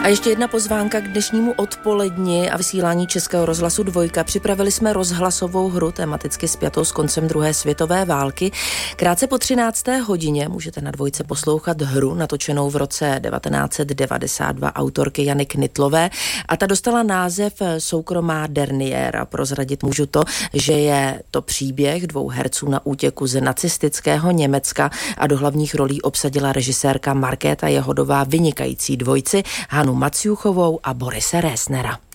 A ještě jedna pozvánka k dnešnímu odpoledni a vysílání Českého rozhlasu Dvojka. Připravili jsme rozhlasovou hru tematicky spjatou s koncem druhé světové války. Krátce po 13. hodině můžete na Dvojce poslouchat hru natočenou v roce 1992 autorky Jany Knitlové a ta dostala název Soukromá derniéra. Prozradit můžu to, že je to příběh dvou herců na útěku z nacistického Německa a do hlavních rolí obsadila režisérka Markéta Jehodová vynikající dvojici Hanu Maciuchovou a Borise Résnera.